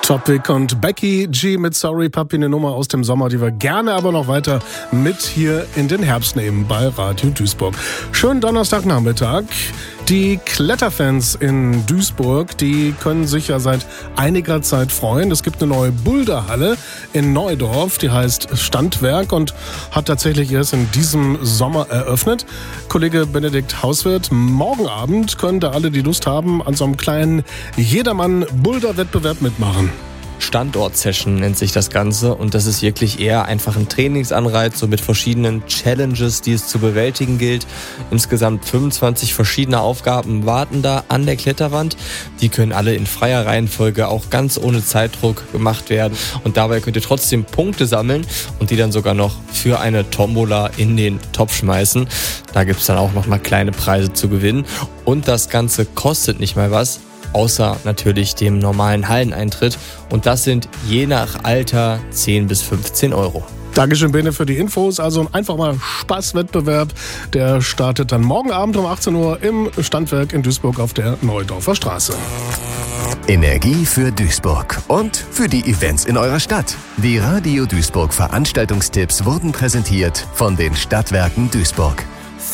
Topic und Becky G mit Sorry Papi, eine Nummer aus dem Sommer, die wir gerne aber noch weiter mit hier in den Herbst nehmen bei Radio Duisburg. Schönen Donnerstagnachmittag. Die Kletterfans in Duisburg, die können sich ja seit einiger Zeit freuen. Es gibt eine neue Boulderhalle in Neudorf, die heißt Standwerk und hat tatsächlich erst in diesem Sommer eröffnet. Kollege Benedikt Hauswirth, morgen Abend können da alle, die Lust haben, an so einem kleinen Jedermann-Boulder-Wettbewerb mitmachen. Standort-Session nennt sich das Ganze und das ist wirklich eher einfach ein Trainingsanreiz, so mit verschiedenen Challenges, die es zu bewältigen gilt. Insgesamt 25 verschiedene Aufgaben warten da an der Kletterwand. Die können alle in freier Reihenfolge auch ganz ohne Zeitdruck gemacht werden und dabei könnt ihr trotzdem Punkte sammeln und die dann sogar noch für eine Tombola in den Topf schmeißen. Da gibt es dann auch nochmal kleine Preise zu gewinnen und das Ganze kostet nicht mal was. Außer natürlich dem normalen Halleneintritt. Und das sind je nach Alter 10 bis 15 Euro. Dankeschön, Bene, für die Infos. Also einfach mal Spaßwettbewerb. Der startet dann morgen Abend um 18 Uhr im Standwerk in Duisburg auf der Neudorfer Straße. Energie für Duisburg und für die Events in eurer Stadt. Die Radio Duisburg Veranstaltungstipps wurden präsentiert von den Stadtwerken Duisburg.